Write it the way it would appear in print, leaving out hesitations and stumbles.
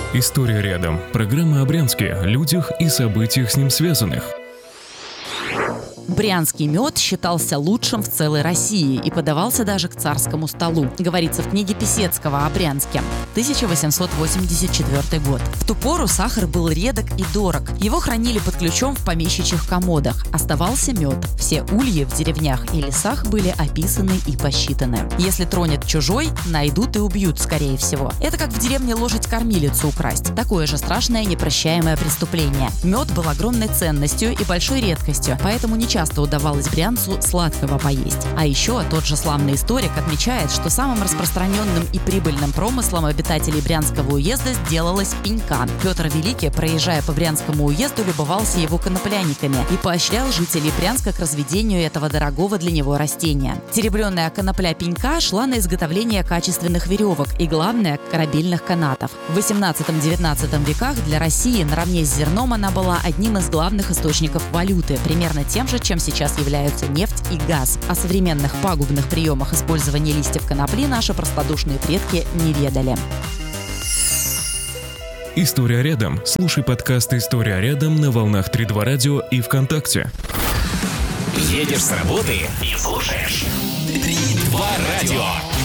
История рядом. Программа о Брянске, людях и событиях с ним связанных. Брянский мед считался лучшим в целой России и подавался даже к царскому столу. Говорится в книге Писецкого о Брянске. 1884 год. В ту пору сахар был редок и дорог. Его хранили под ключом в помещичьих комодах. Оставался мед. Все ульи в деревнях и лесах были описаны и посчитаны. Если тронет чужой, найдут и убьют, скорее всего. Это как в деревне лошадь-кормилицу украсть. Такое же страшное непрощаемое преступление. Мед был огромной ценностью и большой редкостью, поэтому не часто удавалось брянцу сладкого поесть. А еще тот же славный историк отмечает, что самым распространенным и прибыльным промыслом обитателей Брянского уезда сделалась пенька. Петр Великий, проезжая по Брянскому уезду, любовался его конопляниками и поощрял жителей Брянска к разведению этого дорогого для него растения. Серебряная конопля пенька шла на изготовление качественных веревок и, главное, корабельных канатов. В 18-19 веках для России наравне с зерном она была одним из главных источников валюты, примерно тем же, чем сейчас являются нефть и газ. О современных пагубных приемах использования листьев конопли наши простодушные предки не ведали. История рядом. Слушай подкаст «История рядом» на волнах 3.2 радио и ВКонтакте. Едешь с работы и слушаешь 3.2 радио.